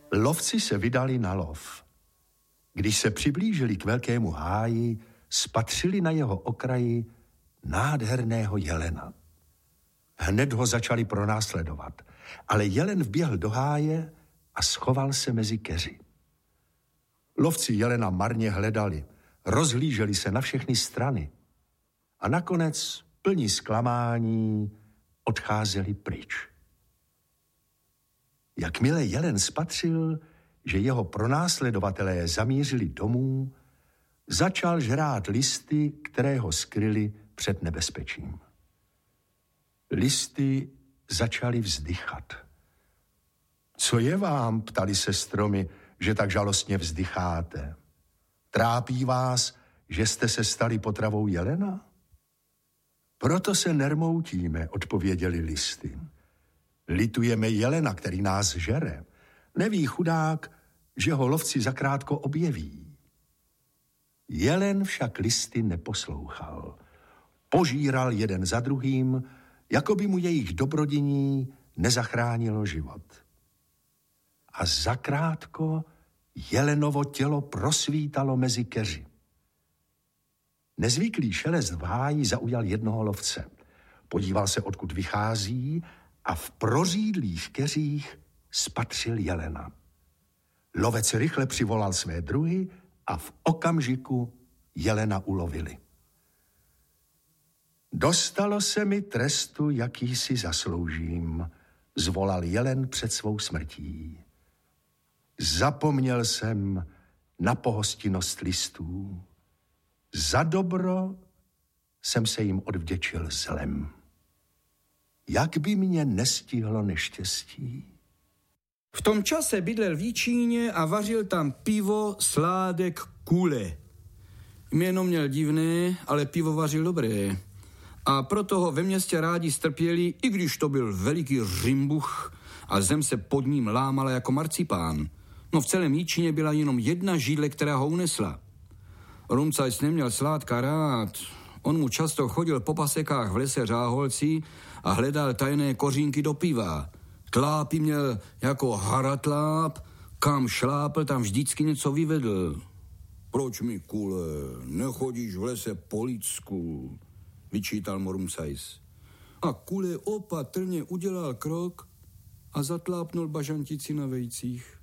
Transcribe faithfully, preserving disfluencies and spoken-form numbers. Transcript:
Lovci se vydali na lov. Když se přiblížili k velkému háji, spatřili na jeho okraji nádherného jelena. Hned ho začali pronásledovat, ale jelen vběhl do háje a schoval se mezi keři. Lovci jelena marně hledali, rozhlíželi se na všechny strany a nakonec, plní zklamání, odcházeli pryč. Jakmile jelen spatřil, že jeho pronásledovatelé zamířili domů, začal žrát listy, které ho skryly před nebezpečím. Listy začaly vzdychat. Co je vám, ptali se stromy, že tak žalostně vzdycháte? Trápí vás, že jste se stali potravou jelena? Proto se nermoutíme, odpověděli listy. Litujeme jelena, který nás žere. Neví chudák, že ho lovci zakrátko objeví. Jelen však listy neposlouchal. Požíral jeden za druhým, jako by mu jejich dobrodiní nezachránilo život. A zakrátko jelenovo tělo prosvítalo mezi keři. Nezvyklý šelest v háji zaujal jednoho lovce. Podíval se, odkud vychází, a v prořídlých keřích spatřil jelena. Lovec rychle přivolal své druhy a v okamžiku jelena ulovili. Dostalo se mi trestu, jaký si zasloužím, zvolal jelen před svou smrtí. Zapomněl jsem na pohostinnost listů. Za dobro jsem se jim odvděčil zlem. Jak by mě nestihlo neštěstí? V tom čase bydlel v Jičíně a vařil tam pivo Sládek Kule. Jméno měl divné, ale pivo vařil dobré. A proto ho ve městě rádi strpěli, i když to byl veliký řimbuch a zem se pod ním lámala jako marcipán. No v celém Jičíně byla jenom jedna židle, která ho unesla. Rumcajs neměl Sládka rád. On mu často chodil po pasekách v lese Řáholcí a hledal tajné kořínky do piva. Tlápy měl jako haratláp, kam šlápl, tam vždycky něco vyvedl. Proč mi, Kule, nechodíš v lese po lidsku, vyčítal mu Rumcajs. A Kule opatrně udělal krok a zatlápnul bažantici na vejcích.